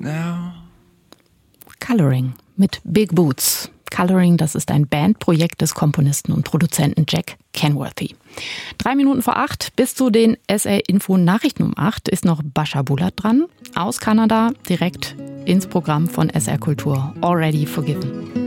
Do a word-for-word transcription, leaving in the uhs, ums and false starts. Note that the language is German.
now. Coloring mit Big Boots. Coloring, das ist ein Bandprojekt des Komponisten und Produzenten Jack Kenworthy. Drei Minuten vor acht bis zu den S R-Info-Nachrichten um acht ist noch Bascha Bulat dran. Aus Kanada, direkt ins Programm von S R Kultur. Already Forgiven.